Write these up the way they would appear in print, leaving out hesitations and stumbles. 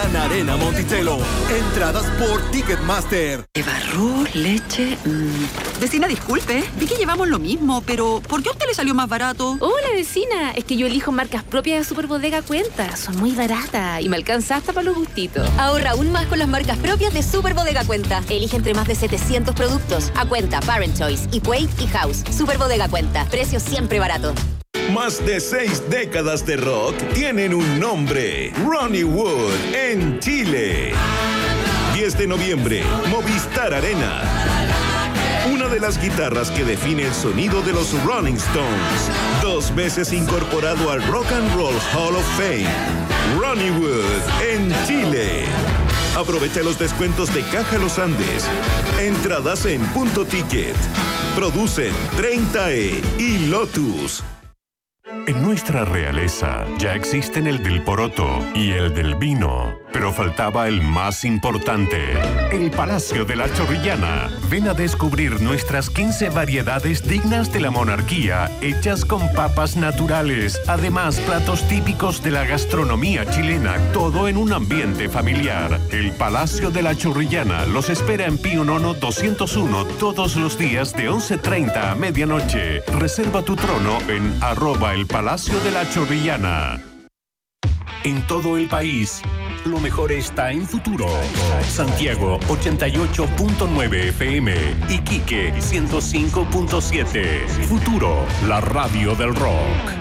Gana Arena Monticello. Entradas por Ticketmaster. Arroz, leche. Vecina, disculpe. Vi que llevamos lo mismo, pero ¿por qué a usted le salió más barato? Hola, vecina. Es que yo elijo marcas propias de Superbodega Cuenta. Son muy baratas y me alcanza hasta para los gustitos. Ahorra aún más con las marcas propias de Superbodega Cuenta. Elige entre más de 700 productos. A Cuenta, Parent Choice, Equate y House. Superbodega Cuenta. Precios siempre baratos. Más de 6 décadas de rock tienen un nombre. Ronnie Wood en Chile. 10 de noviembre, Movistar Arena. Una de las guitarras que define el sonido de los Rolling Stones. 2 veces incorporado al Rock and Roll Hall of Fame. Ronnie Wood en Chile. Aprovecha los descuentos de Caja Los Andes. Entradas en Punto Ticket. Producen 30E y Lotus. En nuestra realeza ya existen el del poroto y el del vino, pero faltaba el más importante, el Palacio de la Chorrillana. Ven a descubrir nuestras 15 variedades dignas de la monarquía, hechas con papas naturales. Además, platos típicos de la gastronomía chilena, todo en un ambiente familiar. El Palacio de la Chorrillana los espera en Pío Nono 201 todos los días de 11:30 a medianoche. Reserva tu trono en @el Palacio de la Chorrillana. En todo el país, lo mejor está en Futuro. Santiago 88.9 FM, Iquique 105.7. Futuro, la radio del rock.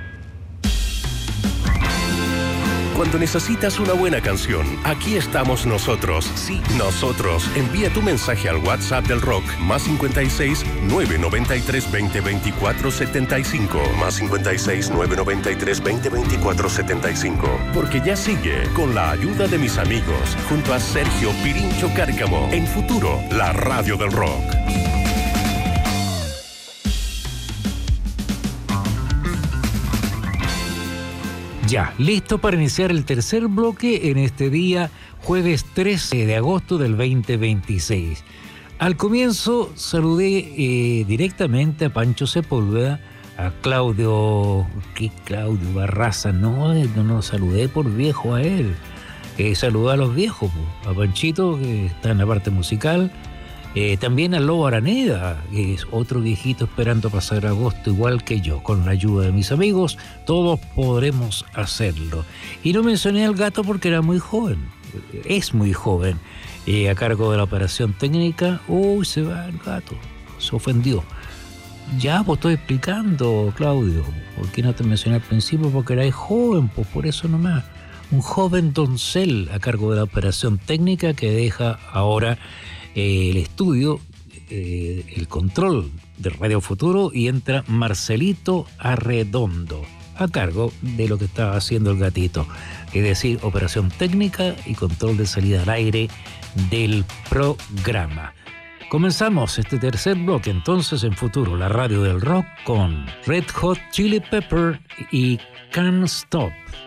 Cuando necesitas una buena canción, aquí estamos nosotros. Sí, nosotros. Envía tu mensaje al WhatsApp del rock, +56 993 20 24 75. +56 993 20 24 75. Porque ya sigue, con la ayuda de mis amigos, junto a Sergio Pirincho Cárcamo, en Futuro, la radio del rock. Ya, listo para iniciar el tercer bloque en este día, jueves 13 de agosto del 2026. Al comienzo saludé directamente a Pancho Sepúlveda, a Claudio Barraza, no lo saludé por viejo a él. Saludé a los viejos, a Panchito, que está en la parte musical, también a Lobo Araneda, que es otro viejito esperando pasar agosto igual que yo. Con la ayuda de mis amigos, todos podremos hacerlo. Y no mencioné al gato porque era muy joven, es muy joven, a cargo de la operación técnica. Uy, se va el gato, se ofendió. Ya, pues estoy explicando, Claudio, ¿por qué no te mencioné al principio? Porque eras joven, pues por eso nomás. Un joven doncel a cargo de la operación técnica que deja ahora el estudio, el control de Radio Futuro, y entra Marcelito Arredondo a cargo de lo que estaba haciendo el gatito, es decir, operación técnica y control de salida al aire del programa. Comenzamos este tercer bloque entonces en Futuro, la radio del rock, con Red Hot Chili Pepper y Can't Stop.